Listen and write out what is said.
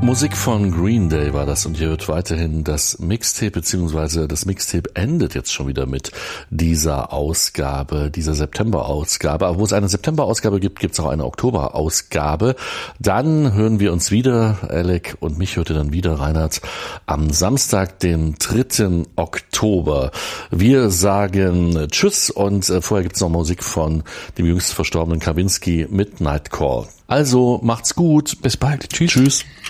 Musik von Green Day war das und ihr hört weiterhin das Mixtape, beziehungsweise das Mixtape endet jetzt schon wieder mit dieser Ausgabe, dieser September-Ausgabe. Aber wo es eine September-Ausgabe gibt, gibt es auch eine Oktober-Ausgabe. Dann hören wir uns wieder, Alec und mich hört ihr dann wieder, Reinhard, am Samstag, den 3. Oktober. Wir sagen Tschüss und vorher gibt es noch Musik von dem jüngst verstorbenen Kavinsky mit Night Call. Also macht's gut, bis bald, tschüss. Tschüss.